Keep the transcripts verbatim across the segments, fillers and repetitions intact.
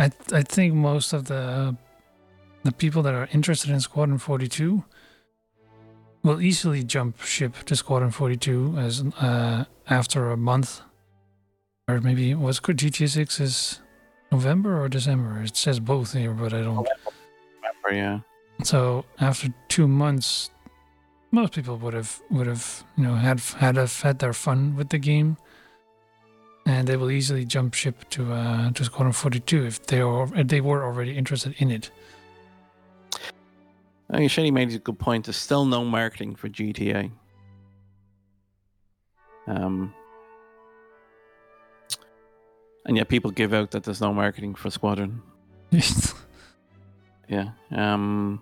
I I think most of the the people that are interested in Squadron forty-two will easily jump ship to Squadron forty-two as uh, after a month, or maybe was G T A six is November or December. It says both here, but I don't. November, yeah. So after two months, most people would have would have you know had had a, had their fun with the game, and they will easily jump ship to uh, to Squadron forty-two if they are if they were already interested in it. I think Shady made a good point. There's still no marketing for G T A. Um, and yet people give out that there's no marketing for Squadron. yeah. Um,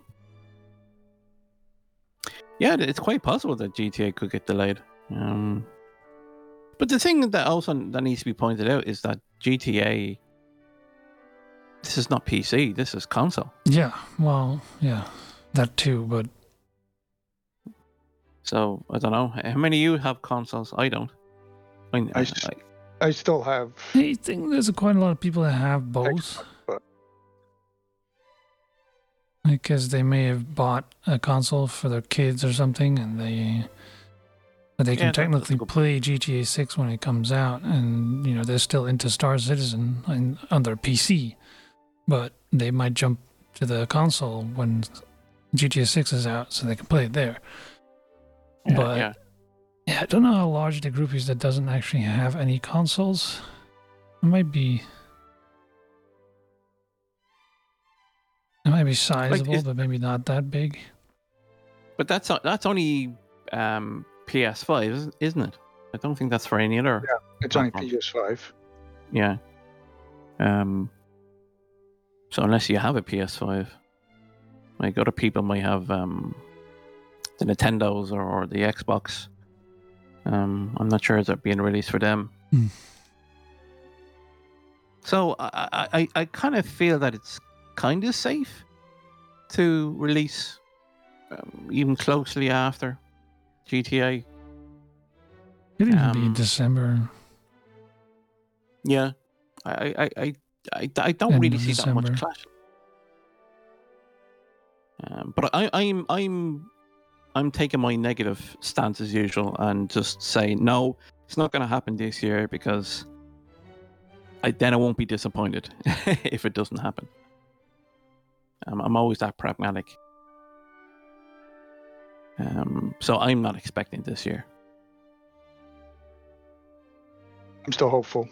yeah, it's quite possible that G T A could get delayed. Um, but the thing that also that needs to be pointed out is that G T A, this is not P C, this is console. Yeah, well, yeah, that too, but... So, I don't know. How many of you have consoles? I don't. I, mean, I, I, s- I still have... I think there's quite a lot of people that have both. Xbox, but Because they may have bought a console for their kids or something, and they... But they can Yeah, that- technically that's good. play G T A six when it comes out, and, you know, they're still into Star Citizen on, on their P C. But they might jump to the console when G T A six is out so they can play it there. yeah, but- yeah. Yeah, I don't know how large the group is that doesn't actually have any consoles. It might be... It might be sizable, is- but maybe not that big. But that's o- that's only um, P S five, isn't- isn't it? I don't think that's for any other. Yeah. it's only platform. P S five. Yeah. Um. So unless you have a P S five, like other people might have um, the Nintendos or, or the Xbox. Um, I'm not sure is it being released for them. Hmm. So I I, I, I kind of feel that it's kind of safe to release um, even closely after G T A. Could even be Um, December. Yeah, I I I I, I don't End really of see that much December. clash. Um, but I, I'm I'm I'm taking my negative stance as usual and just say no, it's not going to happen this year because I then I won't be disappointed if it doesn't happen. Um, I'm always that pragmatic. Um, so I'm not expecting this year. I'm still hopeful.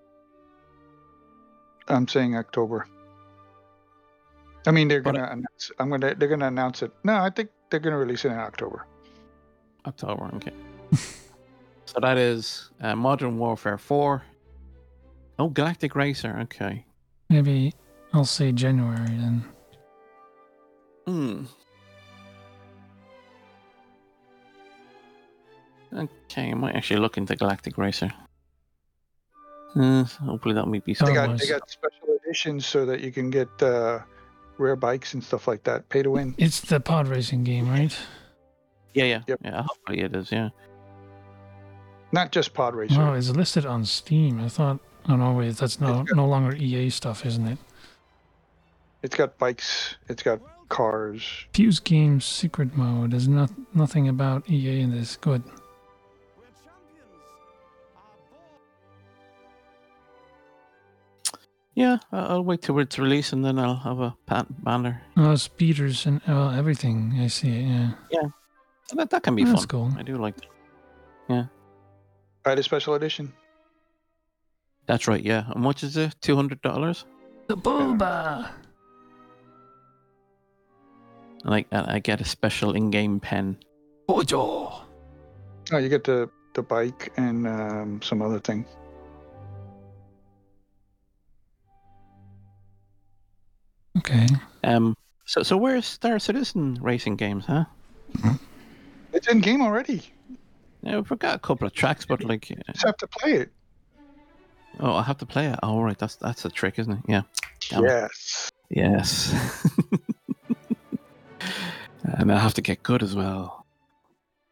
I'm saying October. I mean, they're But- gonna announce. I'm gonna. They're gonna announce it. No, I think they're gonna release it in October. October, okay. So that is uh, Modern Warfare four. Oh, Galactic Racer, okay. Maybe I'll say January then. Hmm. Okay, I might actually look into Galactic Racer. Uh, hopefully that might be They Star something. got Wars. they got special editions so that you can get uh, rare bikes and stuff like that. Pay to win. It's the pod racing game, right? Yeah, yeah, Yep. yeah. Hopefully it is. Yeah. Not just pod racer. Oh, it's listed on Steam. I thought... Oh, no, wait, that's no, It's got- no longer E A stuff, isn't it? It's got bikes. It's got cars. Fuse Games Secret Mode. There's not nothing about E A in this. Good. Yeah, I- I'll wait till it's released and then I'll have a patent banner. Oh, speeders and uh, everything. I see it, yeah. So that that can be That's fun. cool. I do like that. Buy the special edition. That's right. Yeah. How much is it? Two hundred dollars. The Boba! Like and I get a special in-game pen. Bojo! Oh, you get the the bike and um, some other thing. Okay. Um. So so where's Star Citizen racing games? Huh? It's in game already. Yeah, we forgot a couple of tracks, but like, uh, You just have to play it. oh, I have to play it. Oh, right, that's that's a trick, isn't it? Yeah. Damn it. Yes. Yes. And I have to get good as well.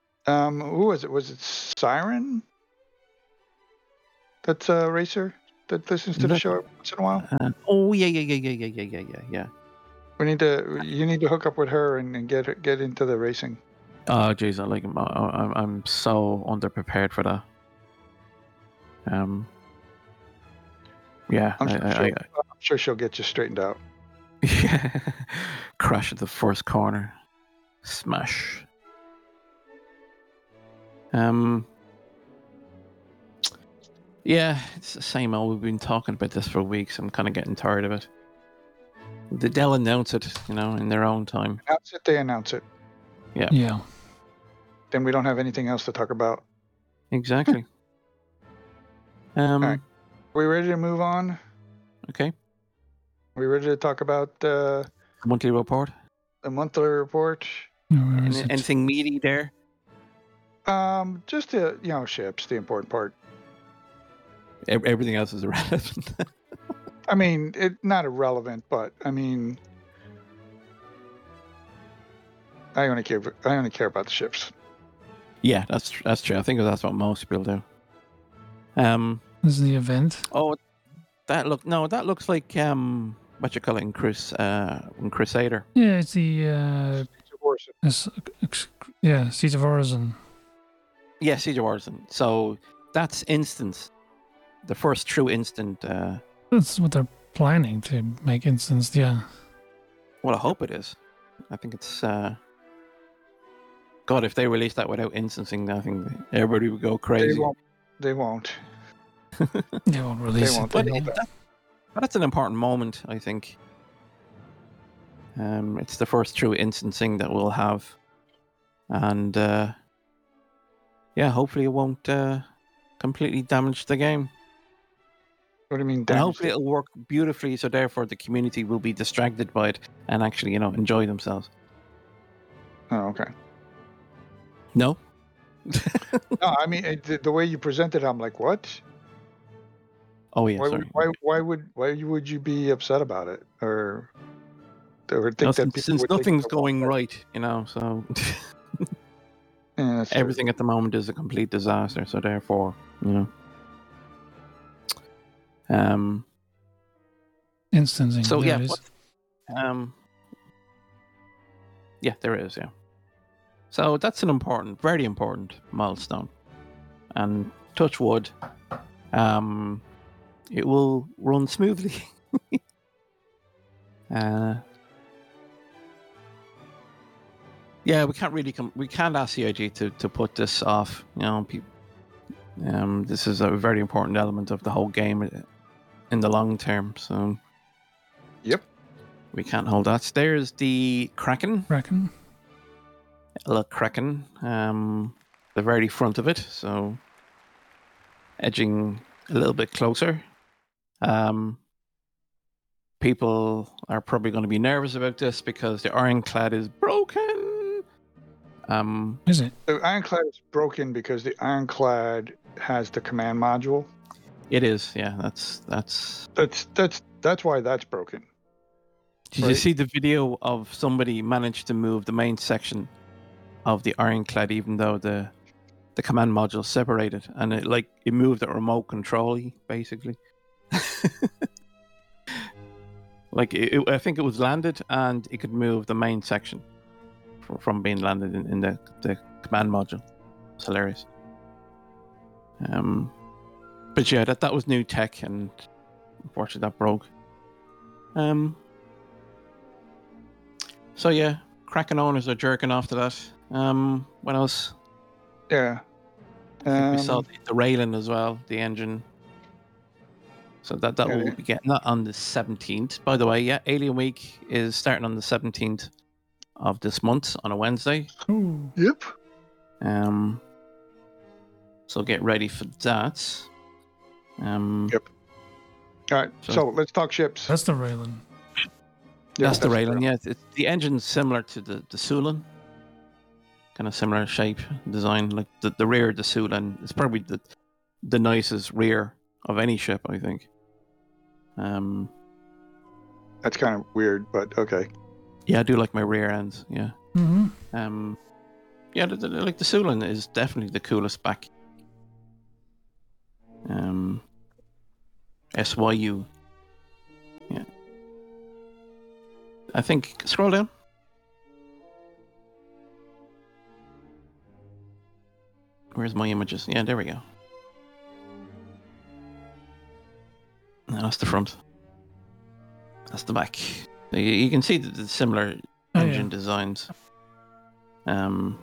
Um, who was it? Was it Siren? That's a racer that listens to the show once in a while? Uh, oh yeah, yeah, yeah, yeah, yeah, yeah, yeah, yeah. We need to. You need to hook up with her and, and get get into the racing. Oh jeez, I like him. I, I, I'm so underprepared for that. Um. Yeah, I'm I, sure, I, she'll, I, I'm sure she'll get you straightened out. yeah. Crash at the first corner, smash. Um. Yeah, it's the same old. We've been talking about this for weeks. I'm kind of getting tired of it. They'll announce it, you know, in their own time. Announce it, they announce it. Yeah. Yeah. Then we don't have anything else to talk about. Exactly. um. Alright. Are we ready to move on? Okay. Are we ready to talk about uh, Monthly report. the monthly report? Where is Any- it? Anything meaty there? Um, just the you know ships, the important part. Ev- Everything else is irrelevant. I mean, it not irrelevant, but I mean, I only care. I only care about the ships. Yeah, that's tr- that's true. I think that's what most people do. Um. This is the event. Oh, that look. No, that looks like um. What you call it in Crus uh in Crusader. Yeah, it's the uh, Horse. it's, ex- yeah, Siege of Horizon. Yeah, Siege of Horizon. So that's instance, the first true instant. Uh, That's what they're planning to make instanced. Yeah. well, I hope it is. I think it's. Uh, God, if they release that without instancing, I think everybody would go They crazy. won't. They won't. They won't release won't. it. But They know it- that. that- but that's an important moment, I think. Um, it's the first true instancing that we'll have, and uh, yeah, hopefully it won't uh, completely damage the game. What do you mean? And damage hopefully the- it'll work beautifully, so therefore the community will be distracted by it and actually, you know, enjoy themselves. Oh, okay. No? No, I mean it, the, the way you presented, I'm like, what? Oh yeah, Why sorry. would, why, why would why would you be upset about it, or or think No, that since people since would think nothing's it's a one- going right, you know, so Yeah, that's true. everything at the moment is a complete disaster, so therefore, you know. Um. Instancing. So there yeah, it is. what- um. Yeah, there is. Yeah. So that's an important, very important milestone, and touch wood, um, it will run smoothly. uh. Yeah, we can't really come. We can't ask C I G to, to put this off. You know, pe- um, this is a very important element of the whole game in the long term. So, Yep. we can't hold that. There's the Kraken, Reckon. little Kraken, um, the very front of it. So, edging a little bit closer. Um, people are probably going to be nervous about this because the ironclad is broken. Um, Is it? The ironclad is broken because the ironclad has the command module. it is, yeah. That's that's. That's that's that's why that's broken. Did you Right. see the video of somebody managed to move the main section of the ironclad, even though the the command module separated, and it like it moved at remote control, basically. Like it, it- I think it was landed, and it could move the main section from, from being landed in, in the the command module. It's hilarious. Um, but yeah, that that was new tech, and unfortunately that broke. Um. So yeah, Kraken owners are jerking off to that. Um, what else? Yeah. I think we saw Um, the, the railing as well, the engine. So that that Yeah, will yeah. be getting that on the seventeenth. By the way, yeah, Alien Week is starting on the seventeenth of this month on a Wednesday. Ooh. Yep. Um, so get ready for that. Um, Yep. All right. So- So, let's talk ships. That's the railing. Yeah, that's the railing. Yeah, it's, the engine's similar to the the Sulan. Kind of similar shape, design. Like the, the rear of the Sulan, it's probably the the nicest rear of any ship, I think. Um, That's kind of weird, but okay. yeah, I do like my rear ends. Yeah. Mm-hmm. Um, yeah, the, the, like the Sulan is definitely the coolest back. Um, S Y U. Yeah. I think scroll down. Where's my images? Yeah, there we go. No, that's the front. That's the back. You, you can see the, the similar Oh, engine yeah. designs. Um.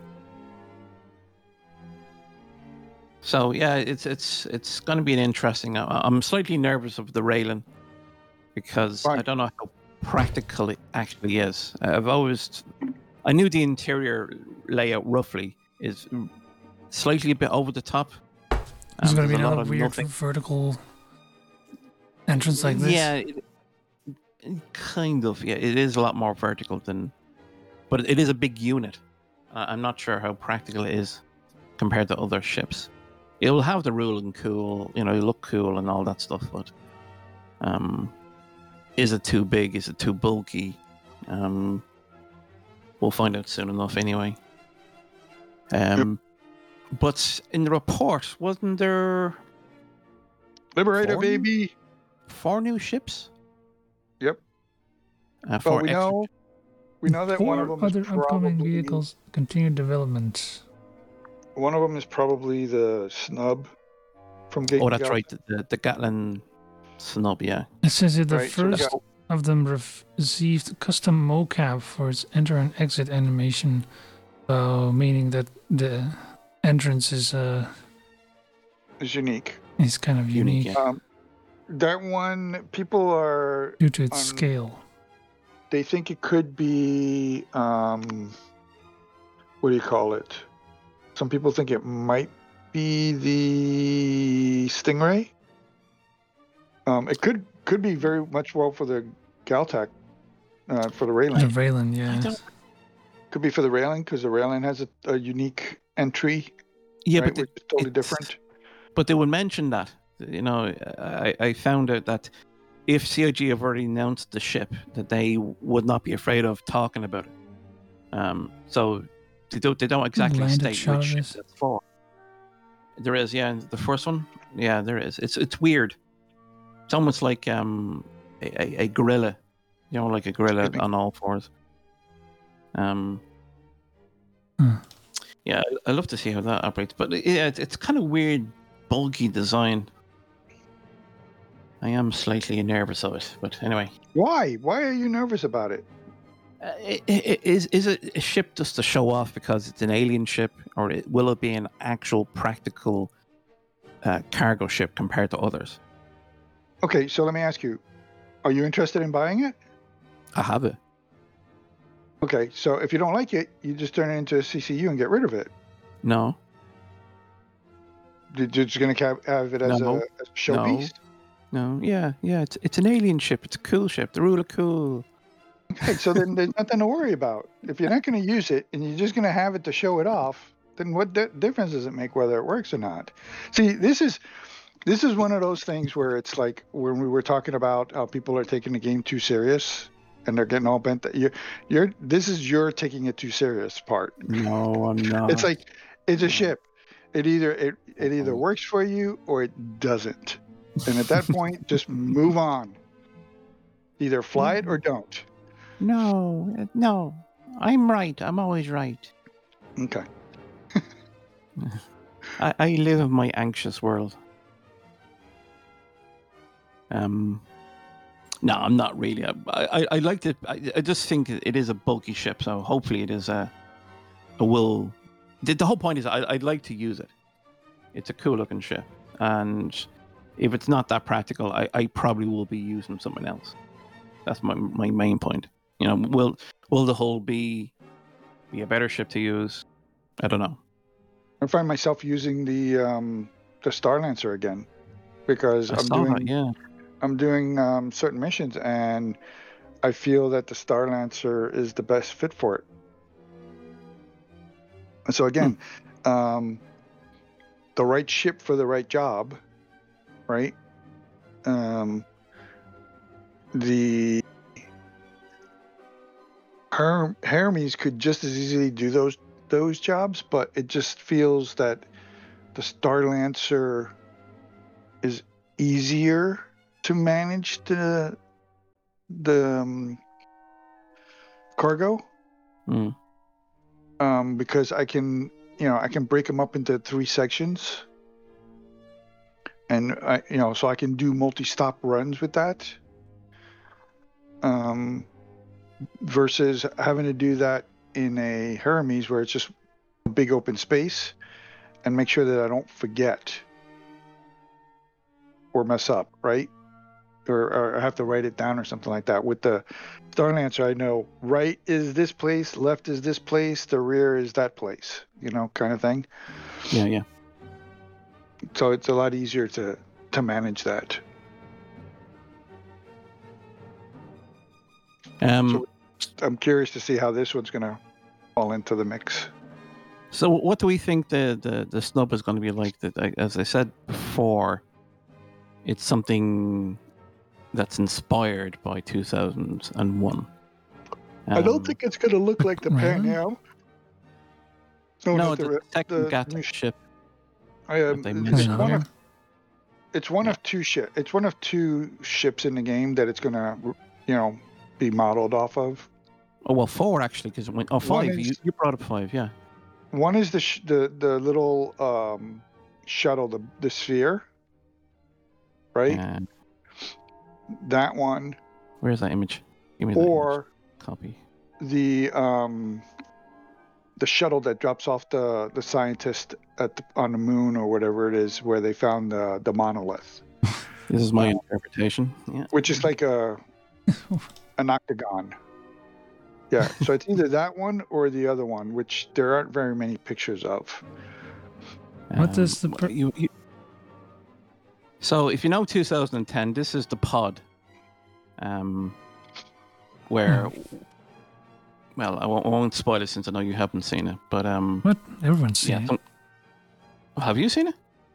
So yeah, it's it's it's going to be an interesting. I- I'm slightly nervous of the railing because I Right. don't know how practical it actually is. I've always, I knew the interior layout roughly is slightly a bit over the top. There's Um, going to be there's a lot another of weird nothing. vertical entrance like this. Yeah, it, it kind of. Yeah, it is a lot more vertical than, but it is a big unit. Uh, I'm not sure how practical it is compared to other ships. It will have the ruling cool, you know, you look cool and all that stuff, but um, is it too big? Is it too bulky? Um, we'll find out soon enough anyway. Um, but in the report, wasn't there Liberator, Four new- baby. four new ships? Yep. Uh, Well, four we extra- know we know that one of Four them other is upcoming probably vehicles continue development. one of them is probably the snub from Gate. Oh, that's right, the, the, the Gatlin snub, yeah. It says that the Right, so we first got- of them rev- received custom mocap for its enter and exit animation, uh, meaning that the entrance is uh Is unique. is kind of Unique, unique, yeah. Um, that one, people are due to its um, scale. they think it could be um, what do you call it? Some people think it might be the Stingray. Um, it could could be very much well for the Galtac, uh, for the The railing. Valen, I yeah. don't, Could be for the railing because the railing has a, a unique entry, yeah, right, but the- which is totally it's- different. But they would mention that. You know, I, I found out that if C I G have already announced the ship, that they would not be afraid of talking about it. Um, so they don't they don't exactly Landed state shot which of ship this. that's for. There is, yeah, the first one, yeah, there is. It's it's weird. It's almost like um a, a, a gorilla, you know, like a gorilla Excuse me. on all fours. Um. Hmm. Yeah, I- I love to see how that operates, but yeah, it's, it's kind of weird, bulky design. I am slightly nervous of it, but anyway, Why? Why are you nervous about it? uh, i- i- is is it a ship just to show off because it's an alien ship, or it, will it be an actual practical uh, cargo ship compared to others? Okay, so let me ask you: are you interested in buying it? I have it. Okay, so if you don't like it, you just turn it into a C C U and get rid of it. No, You're just going to have it as No. a, as a showpiece. no, yeah, yeah. It's it's an alien ship. It's a cool ship. The rule of cool. Okay, so then there's nothing to worry about. If you're not going to use it and you're just going to have it to show it off, then what di- difference does it make whether it works or not? See, this is this is one of those things where it's like when we were talking about how people are taking the game too serious and they're getting all bent. That you, you're this is your taking it too serious part. No, I'm not. It's like it's a No. ship. It either it, it either Uh-oh. works for you or it doesn't. And at that point, just move on. Either fly it or don't. No, uh, no. I'm right. I'm always right. Okay. I, I live in my anxious world. Um, no, I'm not really. I I, I like to. I, I just think it is a bulky ship, so hopefully it is a a will. The, the whole point is I, I'd like to use it. It's a cool looking ship, and if it's not that practical, I, I probably will be using something else. That's my my main point. You know, will will the hull be be a better ship to use? I don't know. I find myself using the um, the Star Lancer again because I I'm saw doing that, yeah. I'm doing um, certain missions and I feel that the Star Lancer is the best fit for it. And so again, um, the right ship for the right job, right? Um, the Her- Hermes could just as easily do those those jobs, but it just feels that the Star Lancer is easier to manage the the um, cargo. Mm. Um, because I can, you know, I can break them up into three sections, and I, you know, so I can do multi-stop runs with that. Um, versus having to do that in a Hermes where it's just a big open space, and make sure that I don't forget or mess up, right? Or, or I have to write it down or something like that. With the Starlancer, I know right is this place, left is this place, the rear is that place, you know, kind of thing. Yeah, yeah. So it's a lot easier to to manage that. Um, So I'm curious to see how this one's going to fall into the mix. so what do we think the, the, the snub is going to be like? That, I- as I said before, it's something that's inspired by two thousand one. I don't Um, think it's going to look like the Pan Really? Am. no, not the, the, second the Gata new sh- ship I, um, that they it's mentioned. one Another. of it's one Yeah. of two ship. It's one of two ships in the game that it's going to, you know, be modeled off of. Oh well, four actually, because when oh One five. is- You, you brought up five, yeah. One is the sh- the the little um, shuttle, the the sphere, right? Uh, That one, where's that image? Give me that image. or Copy. the um, the shuttle that drops off the the scientist at the, on the moon or whatever it is, where they found the the monolith, This is my Uh, interpretation. Yeah. which is like a an octagon. Yeah, so it's either that one or the other one, which there aren't very many pictures of. What is the Um, per- you, you... So if you know two thousand ten, this is the pod. Um, where, well, I won't, I won't spoil it since I know you haven't seen it. But um, What? Everyone's seen yeah. it. Some... Have you seen it?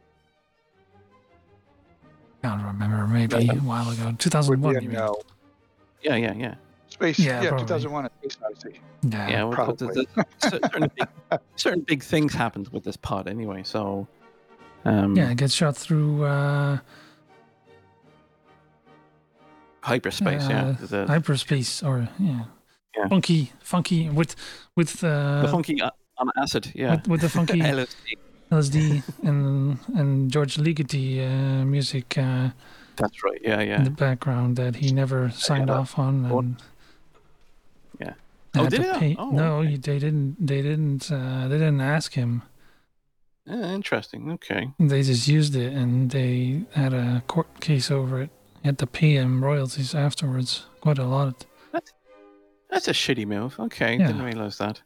Can't remember. Maybe Yeah. a while ago. Would two thousand one, be you a mean? no. Yeah, yeah, yeah. Space, Yeah, yeah, probably. two thousand one, Space Odyssey. Yeah. Yeah, well, but probably. the- the- certain, big, certain big things happened with this pod anyway. So, um, Yeah, it gets shot through uh, hyperspace. uh, yeah, the, hyperspace, or yeah. Yeah. funky, funky with with uh, the funky uh, on acid. Yeah, with, with the funky L S D. L S D and and George Ligeti uh, music uh, That's right. Yeah, in yeah. the background that he never signed yeah. off on. What? And Yeah. they Oh, had did to it? pay- Oh, no, okay. he, they didn't. They didn't. Uh, they didn't ask him. Yeah, interesting. Okay. They just used it, and they had a court case over it. Had to pay him royalties afterwards, quite a lot. That's a shitty move. Okay, Yeah. didn't realize that.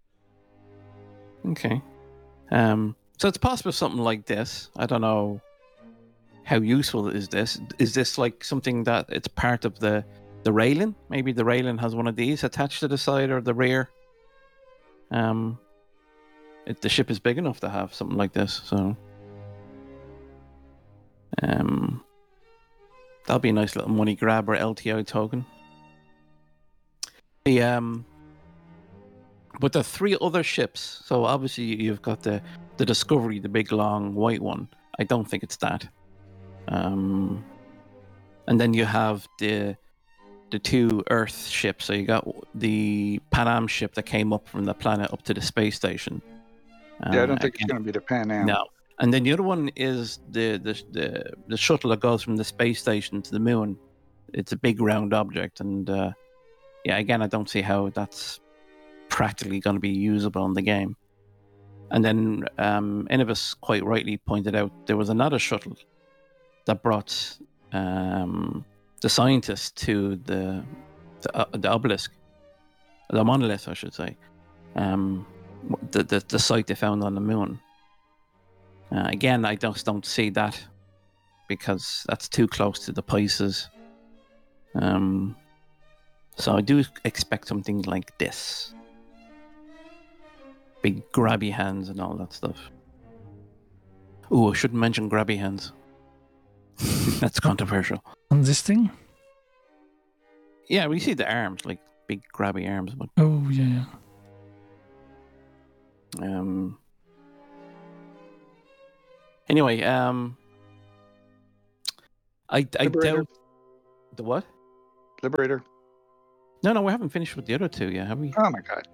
Okay. Um. So it's possible something like this. I don't know. How useful is this? Is this like something that it's part of the the railing? Maybe the railing has one of these attached to the side or the rear. Um. It, the ship is big enough to have something like this, so. Um. That'll be a nice little money grab or L T I token. The um. But the three other ships. So obviously you've got the the Discovery, the big long white one. I don't think it's that. Um. And then you have the the two Earth ships. So you got the Pan Am ship that came up from the planet up to the space station. Yeah, I Uh, don't think it's again, going to be the Pan Am. no. And then the other one is the, the the the shuttle that goes from the space station to the moon. It's a big round object, and uh, yeah, again, I don't see how that's practically going to be usable in the game. And then um, Innovis quite rightly pointed out there was another shuttle that brought um, the scientists to the the, uh, the obelisk, the monolith, I should say, um, the, the the site they found on the moon. Uh, again, I just don't see that because that's too close to the Pisces. Um, so I do expect something like this. Big grabby hands and all that stuff. Oh, I shouldn't mention grabby hands. That's controversial. On this thing? Yeah, we see the arms, like big grabby arms, but Oh yeah. um. Anyway, um, I I Liberator. doubt the what? Liberator. No, no, we haven't finished with the other two yet, have we? Oh my god.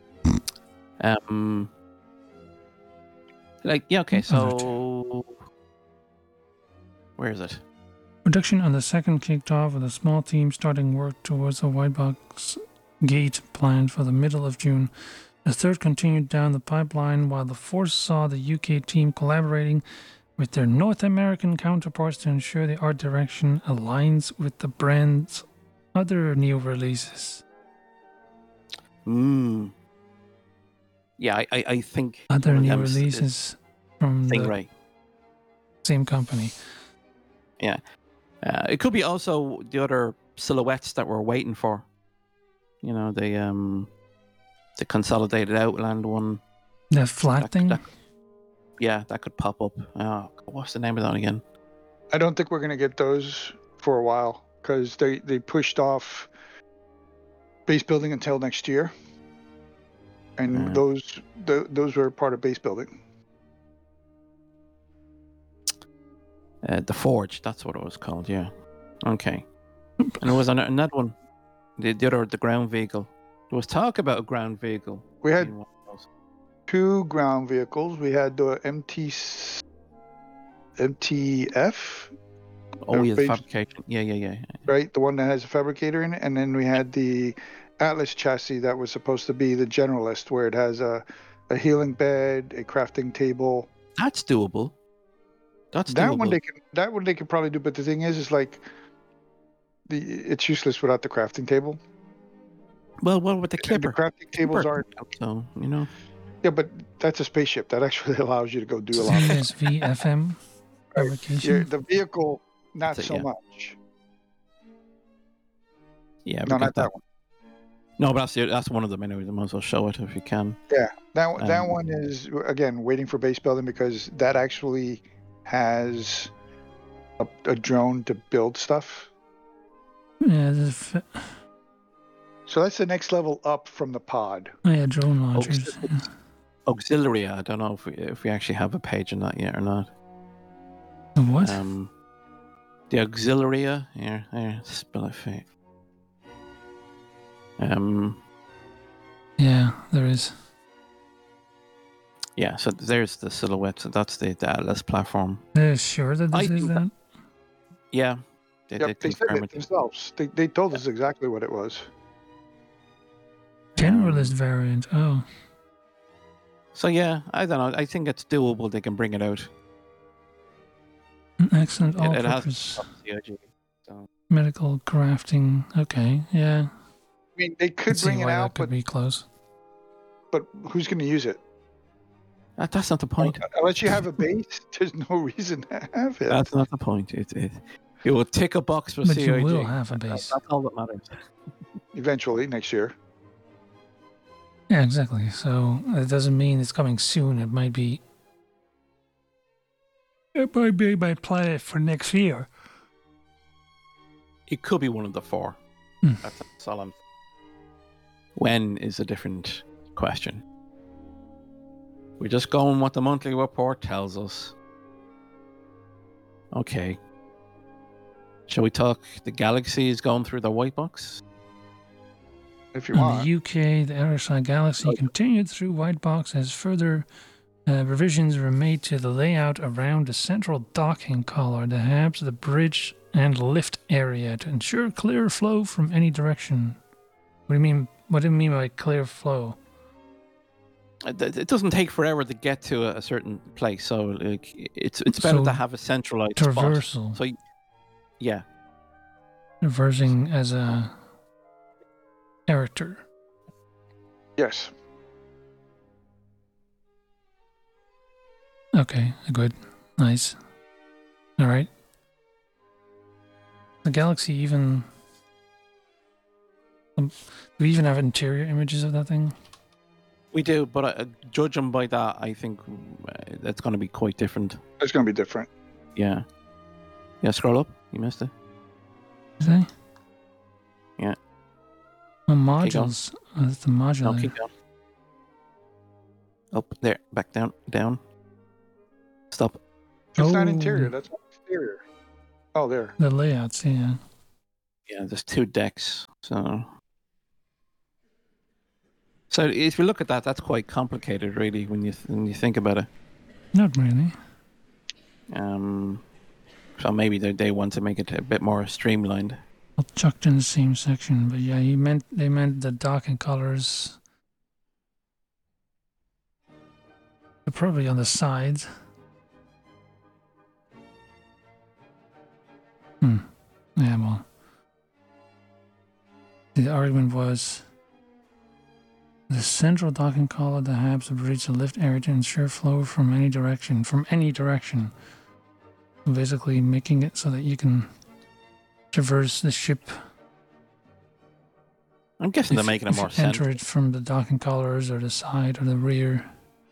Um, like yeah, okay. Other So where is it? Production on the second kicked off with a small team starting work towards a white box gate planned for the middle of June. The third continued down the pipeline while the fourth saw the U K team collaborating with their North American counterparts to ensure the art direction aligns with the brand's other new releases. Hmm. Yeah, I, I, I think Other one of new them's- is releases from the Stingray. same company. Uh, it could be also the other silhouettes that we're waiting for. You know, the um, the consolidated Outland one. The flat That- thing? that- Yeah, that could pop up. Oh, what's the name of that again? I don't think we're going to get those for a while because they, they pushed off base building until next year. And Mm. those th- those were part of base building. Uh, the Forge. That's what it was called. Yeah. Okay. And there was an- another one. The, the other, the ground vehicle. There was talk about a ground vehicle. We had being one of those. two ground vehicles. We had the M T s- M T F, Oh, uh, yeah, the base- fabrication. Yeah, yeah, yeah. right? The one that has a fabricator in it. And then we had the Atlas chassis that was supposed to be the generalist, where it has a, a healing bed, a crafting table. That's doable. That's That doable. one they can that one they could probably do, but the thing is, is like the it's useless without the crafting table. Well, well, with the And the Clipper. crafting tables Clipper. aren't. So, you know. Yeah, but that's a spaceship. That actually allows you to go do a lot. C S V F M Right. fabrication. Yeah, the vehicle, not That's it, so yeah. much. Yeah, we No, got not that. that one. No, but that's the, that's one of them anyway. You might as well show it if you can. That one- that Um, one is again waiting for base building because that actually has a, a drone to build stuff. Yeah, the f- So that's the next level up from the pod. oh, yeah, drone launchers. s- Auxiliary. I don't know if we if we actually have a page on that yet or not. The what? Um, the Auxilia. Here, here. Spell it fake. Um. Yeah, there is. Yeah. So there's the silhouette. So that's the, the Atlas platform. They're sure that I this is think that? Yeah. They Yep, did they said confirm it it. themselves. They, they told us exactly what it was. Generalist Um, variant. Oh, So yeah, I don't know. I think it's doable. They can bring it out. an excellent It, it has all-purpose C I G. So medical crafting. Okay, yeah. I mean, they I could see bring it why out, that could but be close. but who's going to use it? that, that's not the point. Unless you have a base, there's no reason to have it. That's not the point. It it, it will tick a box for But C I G. you will have a That- base. That's all that matters. Eventually, next year. Yeah, exactly. So it doesn't mean it's coming soon. It might be. It might be my plan for next year. It could be one of the four. Hmm. That's, that's all I'm. When is a different question. We're just going what the monthly report tells us. Okay. Shall we talk? The Galaxy is going through the white box. If you In want. the U K, the R S I Galaxy continued through white box as further uh, revisions were made to the layout around the central docking collar, the habs, the bridge, and lift area to ensure clear flow from any direction. What do you mean? What do you mean by clear flow? It, it doesn't take forever to get to a, a certain place, so like it's it's better So, to have a centralized spot. Traversal, So, y- yeah, traversing as a character. Yes. Okay, good, nice. All right. The Galaxy even. Um, do we even have interior images of that thing? we do. But uh, judging by that, I think uh, that's going to be quite different. It's going to be different. Yeah, yeah. Scroll up. You missed it. Is they? Yeah. Oh, going. modules. Oh, that's the No, modular. keep going. Up there, back down, down. Stop. It's not Oh. interior. That's not exterior. Oh, there. The layouts, yeah. Yeah, there's two decks. So, so if you look at that, that's quite complicated, really, when you th- when you think about it. Not really. Um, so maybe they they want to make it a bit more streamlined. All chucked in the same section, but yeah, he meant they meant the docking colors. They're probably on the sides. Hmm. Yeah, well. The argument was the central docking collar that helps to bridge the lift area to ensure flow from any direction. From any direction. Basically making it so that you can traverse the ship. I'm guessing If- they're making it if more you sense. enter it from the docking collars or the side or the rear.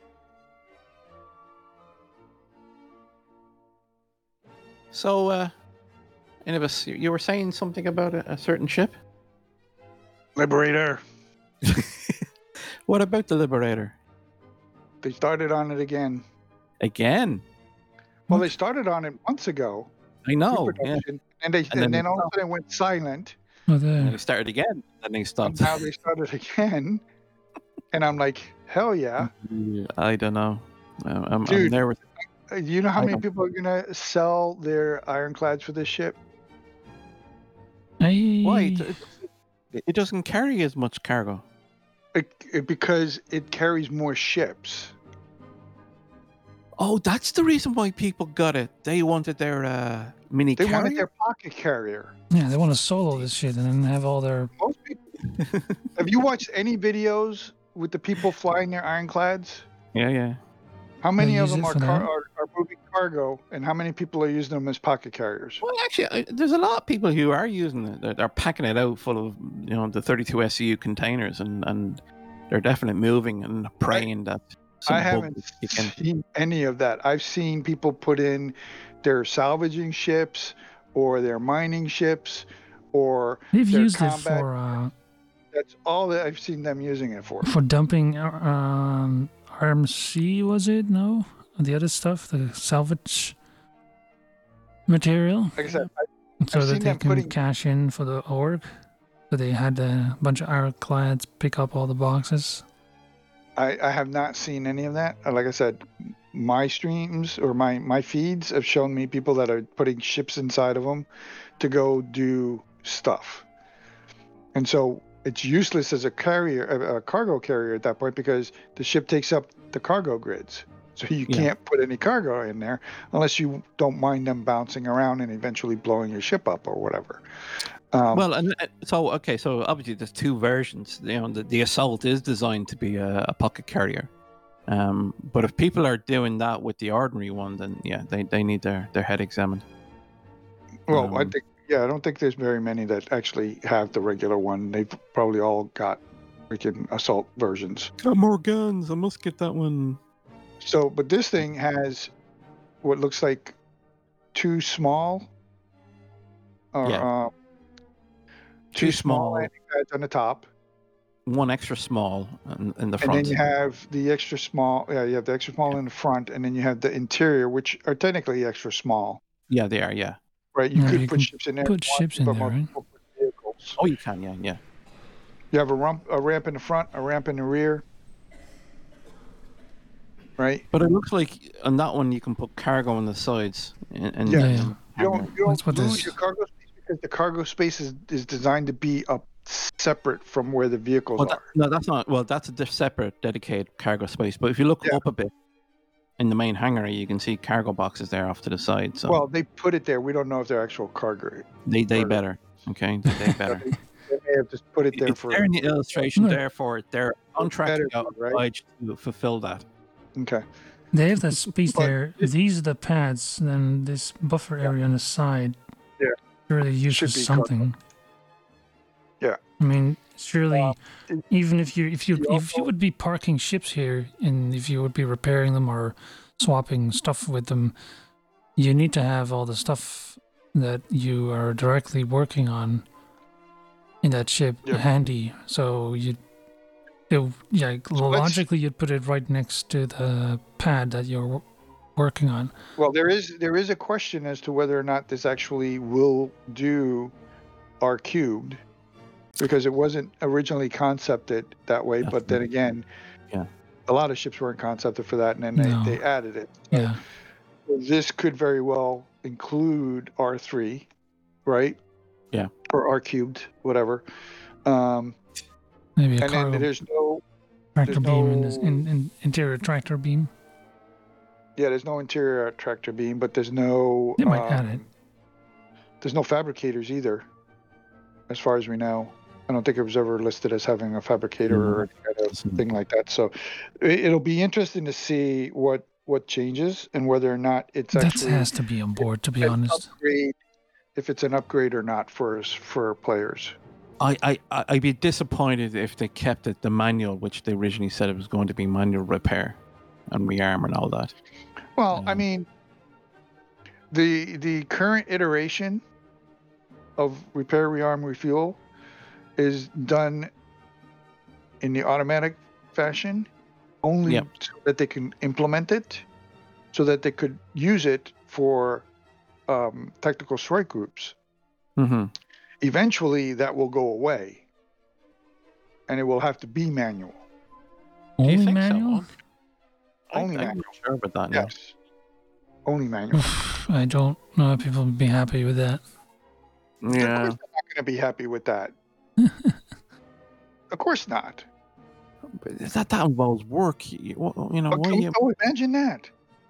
So, uh, Inibus, you- you were saying something about a, a certain ship? Liberator. What about the Liberator? They started on it again. Again? Well, they started on it months ago. I know. Yeah. Pre-production, and they And then and then they all of a stopped. sudden it went silent. Oh, And there. they started again, and they And stopped. now they started again. And I'm like, hell yeah. I don't know. Uh, I'm, I'm Dude. there with. Uh, You know how I many don't- people are gonna sell their ironclads for this ship? Hey. Why? It, it, it doesn't carry as much cargo. It, it- because it carries more ships. Oh, that's the reason why people got it. They wanted their uh, mini They carrier. wanted their pocket carrier. Yeah, they want to solo this shit and then have all their. Most people. Have you watched any videos with the people flying their ironclads? Yeah, yeah. How many of use them it are, for car- that? are are moving cargo, and how many people are using them as pocket carriers? Well, actually, I, there's a lot of people who are using it. They're, they're packing it out full of, you know, the thirty-two S C U containers, and, and they're definitely moving and praying that. some I bug haven't you can. seen any of that. I've seen people put in their salvaging ships or their mining ships or They've their used it combat. for uh, That's all that I've seen them using it for. for dumping uh, um, R M C, was it? No? The other stuff, the salvage material, Like I said, so I've that seen they them can putting- cash in for the org. So they had a bunch of ironclads pick up all the boxes. I, I have not seen any of that. Uh, Like I said, my streams or my, my feeds have shown me people that are putting ships inside of them to go do stuff. And so it's useless as a carrier, a, a cargo carrier at that point, because the ship takes up the cargo grids. So you Yeah. can't put any cargo in there unless you don't mind them bouncing around and eventually blowing your ship up or whatever. Um, Well, and uh, so okay, so obviously there's two versions. You know, the, the assault is designed to be a, a pocket carrier, um, but if people are doing that with the ordinary one, then yeah, they, they need their, their head examined. well, I um, think, yeah, I don't think there's very many that actually have the regular one. They've probably all got freaking assault versions. Got more guns. I must get that one. So, but this thing has what looks like two small, or Yeah. uh, Too two small small, landing pads on the top, one extra small in, in the and front. then you have the extra small. Yeah, you have the extra small in the front, and then you have the interior, which are technically extra small, Yeah, they are. Yeah. right? You Yeah, could you put can ships in there. put if you want ships to, in but there, most right? people put vehicles. Oh, you can. Yeah, yeah. You have a ramp, a ramp in the front, a ramp in the rear, right? But it looks like on that one you can put cargo on the sides. And, and Yeah. Yeah, and yeah. You don't, you That's don't what lose this- your cargo space because the cargo space is, is designed to be up separate from where the vehicles Well, that, are. no, that's not. Well, that's a diff- separate, dedicated cargo space. But if you look Yeah. up a bit in the main hangar, you can see cargo boxes there off to the side. So Well, they put it there. We don't know if they're actual cargo. they they cargo. better. Okay, they, they better. They, they may have just put it there It's for. there in the illustration. No. Therefore, they're contracted better, out right? obliged to fulfill that. Okay. They have that space But there. If these are the pads, then this buffer area on the side. Yeah. Surely used for Should be cargo. something. Yeah. I mean, surely, Um, it- even if you if you you if also- you would be parking ships here, and if you would be repairing them or swapping stuff with them, you need to have all the stuff that you are directly working on in that ship Yeah. handy. So you, it, yeah, let's- logically you'd put it right next to the pad that you're working on. Well, there is there is a question as to whether or not this actually will do R cubed, because it wasn't originally concepted that way. But then again, Yeah. a lot of ships weren't concepted for that, and then No. they, they added it. So Yeah. this could very well include R three, right? Yeah. Or R cubed, whatever. Um, Maybe a and then cargo there's no tractor there's beam in, this, no- in, in interior tractor beam. yeah, there's no interior tractor beam, but there's no They might add it. um, there's no fabricators either, as far as we know. I don't think it was ever listed as having a fabricator or any kind of Mhm. thing like that. So it, it'll be interesting to see what what changes and whether or not it's That actually has to be on board, to be an honest. upgrade, if it's an upgrade or not for us- for players. I, I, I- I'd be disappointed if they kept it the manual, which they originally said it was going to be manual repair and rearm and all that. Well, I Um, mean, the the current iteration of repair, rearm, refuel is done in the automatic fashion, only Yep. so that they can implement it, so that they could use it for um, tactical strike groups. Mm-hmm. Eventually, that will go away, and it will have to be manual. Do you Only think manual? so? I, Only I'm manual. not sure about that now. Yes, only manual. I don't know if people would be happy with that. Of Yeah. course, they're not going to be happy with that. Of course not. But that, that involves work. You, what- you know, why Okay, you, oh, imagine that.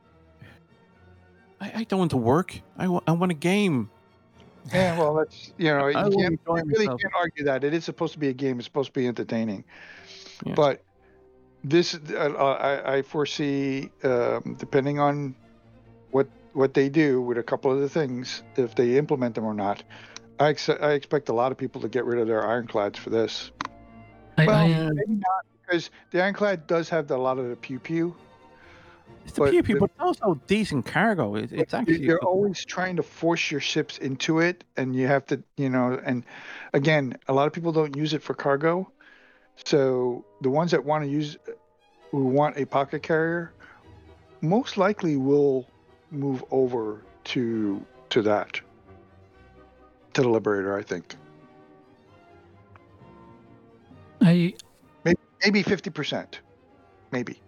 I, I don't want to work. I, wa- I want a game. Yeah, well, that's you know, you, I will can't, enjoy you really myself. can't argue that. It is supposed to be a game. It's supposed to be entertaining. Yeah. But this, uh, I, I foresee, um, depending on what what they do with a couple of the things, if they implement them or not, I ex- I expect a lot of people to get rid of their ironclads for this. I, Well, I, maybe not, because the ironclad does have the, a lot of the pew pew. It's the but pew pew, the- but it's also decent cargo. It, it's But actually. you're always trying to force your ships into it, and you have to, you know, and again, a lot of people don't use it for cargo. So the ones that want to use, who want a pocket carrier, most likely will move over to to that, to the Liberator. I think I, maybe fifty percent, maybe.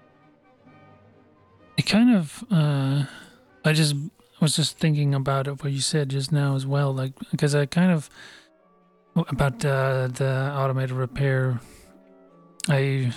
I kind of, uh, I just was just thinking about it, what you said just now as well, like, because I kind of, about uh, the automated repair, I,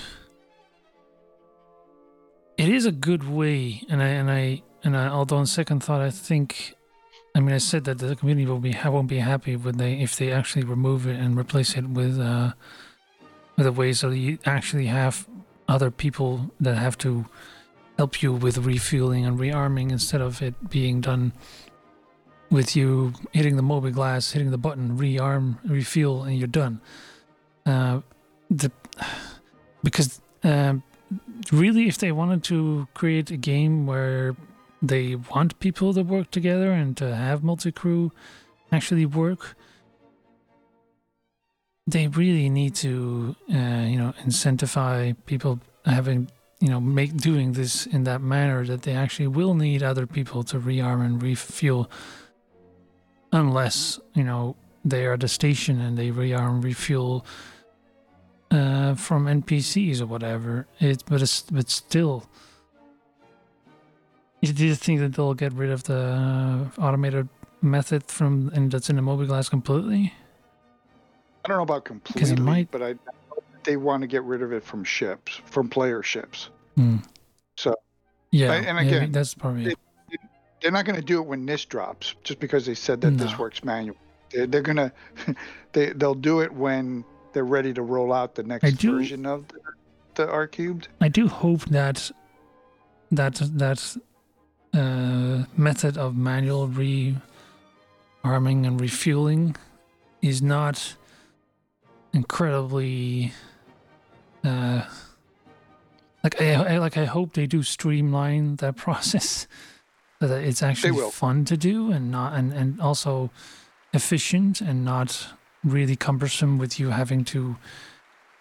it is a good way, and I, and I, and I, although on second thought, I think, I mean, I said that the community will be, won't be happy when they, if they actually remove it and replace it with, uh, with a way so you actually have other people that have to help you with refueling and rearming instead of it being done with you hitting the mobiGlas, hitting the button, rearm, refuel, and you're done. Uh, the because um, really, if they wanted to create a game where they want people to work together and to have multi-crew actually work, they really need to, uh, you know, incentivize people having. You know, make doing this in that manner that they actually will need other people to rearm and refuel, unless you know they are the station and they rearm, refuel uh, from N P Cs or whatever. It, but it's but still, you do you think that they'll get rid of the uh, automated method from and that's in the mobiGlas completely? I don't know about completely, might- but I they want to get rid of it from ships, from player ships. Hmm. So Yeah, I- and maybe again, that's probably it- they're not going to do it when this drops, just because they said that this No. works manual. They're, they're gonna, they they'll do it when they're ready to roll out the next I do- version of the, the R cubed. I do hope that that that uh, method of manual rearming and refueling is not incredibly uh, like I, I like I hope they do streamline that process so that it's actually will. fun to do and not and, and also efficient and not really cumbersome with you having to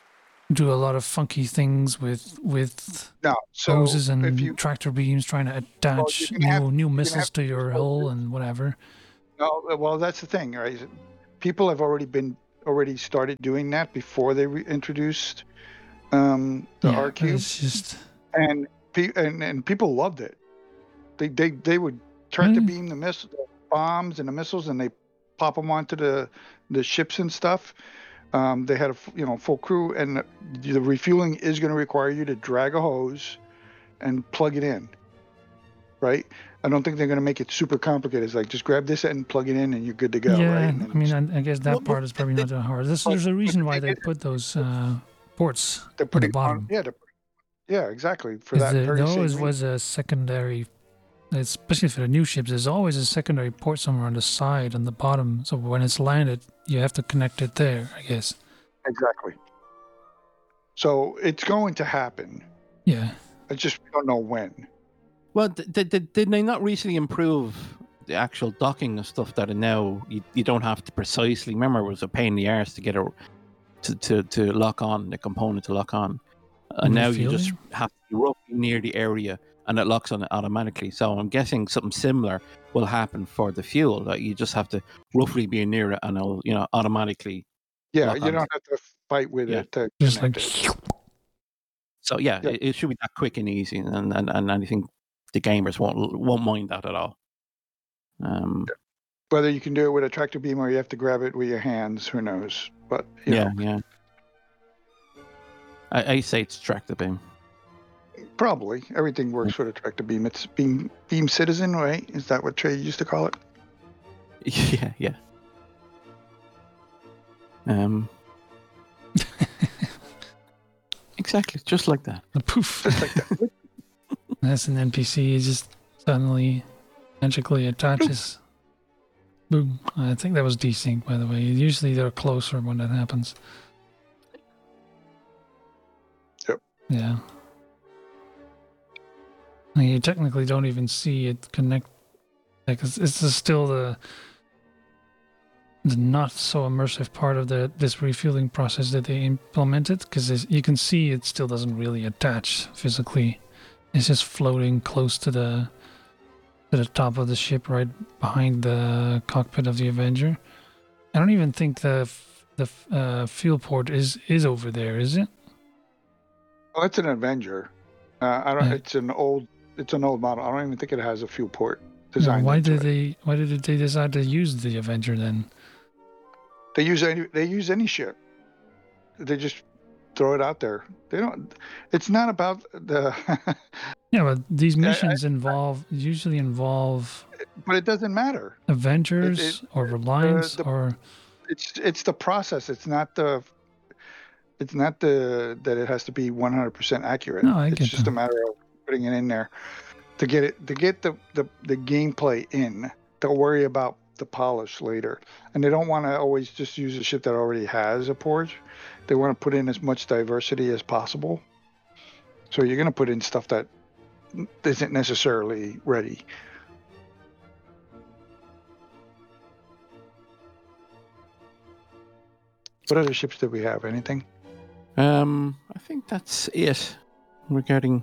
do a lot of funky things with with No, so hoses and if you tractor beams trying to attach gonna new have- new gonna missiles have to to your use hull hoses. and whatever. no, well, that's the thing, right? People have already been already started doing that before they re- introduced um, the yeah, R but cube, it's just and, pe- and and people loved it. They they they would tractor Really? beam the miss the bombs and the missiles, and they pop them onto the the ships and stuff. Um, they had a f- you know full crew, and the, the refueling is going to require you to drag a hose and plug it in. Right? I don't think they're going to make it super complicated. It's like just grab this and plug it in, and you're good to go. yeah. Right? And I then mean, I, I guess that Well, part well, is probably they- not that hard. There's, but- there's a but reason the why thing they is- put those uh, ports they're at the putting bottom. on, yeah, they're, yeah, exactly for 'Cause that there, very there same always reason. was a secondary, especially for the new ships. There's always a secondary port somewhere on the side, on the bottom. So when it's landed, you have to connect it there. I guess. Exactly. So it's going to happen. Yeah. I just don't know when. Well, did, did, did they not recently improve the actual docking of stuff that are now you, you don't have to precisely remember it was a pain in the arse to get a to, to, to lock on the component to lock on, and now you just Refueling? have to be roughly near the area and it locks on it automatically. So I'm guessing something similar will happen for the fuel, that you just have to roughly be near it and it'll you know automatically. Yeah, Lock you on. don't have to fight with Yeah. it to Just connect like. it. So yeah, Yeah. It, it should be that quick and easy, and and, and I think the gamers won't won't mind that at all. Um, Whether you can do it with a tractor beam or you have to grab it with your hands, who knows? But you yeah, know, yeah. I, I say it's tractor beam. probably everything works with a tractor beam. It's beam beam citizen, right? Is that what Trey used to call it? Yeah, yeah. Um, exactly, just like that. A poof. Just like that. That's an N P C. It just suddenly magically attaches. Boom. I think that was desync, by the way. Usually they're closer when that happens. Yep. Yeah. And you technically don't even see it connect. Like it's, it's just still the the not so immersive part of the this refueling process that they implemented, because you can see it still doesn't really attach physically. It's just floating close to the to the top of the ship, right behind the cockpit of the Avenger. I don't even think the f- the f- uh, fuel port is is over there, is it? Well, it's an Avenger. Uh, I don't. Yeah. It's an old. It's an old model. I don't even think it has a fuel port No, designed. why into did it. they Why did they decide to use the Avenger then? They use any. They use any ship. They just throw it out there. They don't. It's not about the. Yeah, but these I- I- missions involve usually involve but it doesn't matter. Avengers it- or Reliance the- or It's it's the process. It's not the. It's not the that it has to be one hundred percent accurate. No, I it's get just that. a matter of putting it in there to get it to get the the, the gameplay in. They'll worry about the polish later, and they don't want to always just use a ship that already has a port. They want to put in as much diversity as possible. So you're going to put in stuff that isn't necessarily ready. What other ships did we have? Anything? Um, I think that's it regarding.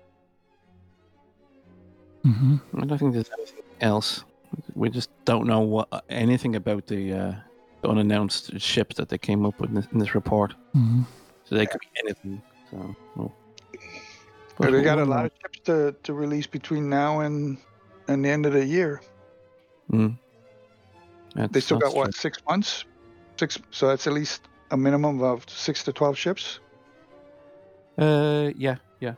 Mhm. I don't think there's anything else. We just don't know what anything about the, uh, the unannounced ships that they came up with in this, in this report. Mhm. So they could be anything. So, well. But we got a we'll lot know. of ships to, to release between now and and the end of the year. Mm. They That's- still got that's what true. six months? Six. So that's at least a minimum of six to twelve ships. Uh, yeah, yeah.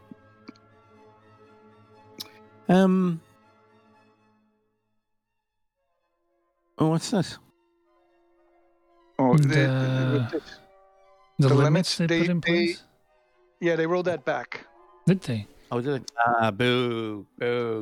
Um. Oh, what's this? Oh, The- the- the- with this- The, The limits, limits, they, they- put in they- place? yeah, they rolled that back. Did they? Oh, did it? Ah, boo, boo.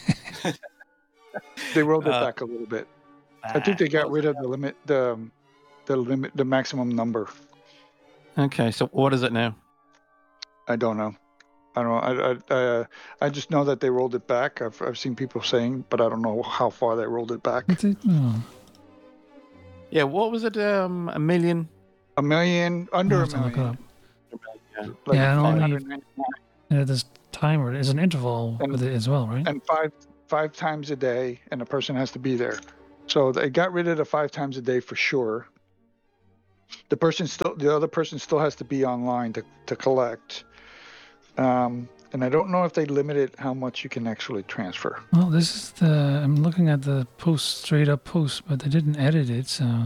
They rolled it Uh, back a little bit. I think they got rid of the limit, the the limit, the maximum number. Okay, so what is it now? I don't know. I don't know. I I, uh, I just know that they rolled it back. I've I've seen people saying, but I don't know how far they rolled it back. Did they? Oh, Yeah, what was it? Um, a million. A million, I'll under a have to look it million. up. like Yeah, and only- five hundred ninety-nine, And this timer, there's an interval And- with it as well, right? and five five times a day, and the person has to be there. So they got rid of the five times a day for sure. The person still, the other person still has to be online to to collect. Um, and I don't know if they limited how much you can actually transfer. Well, this is the. I'm looking at the post, straight up post, but they didn't edit it, so.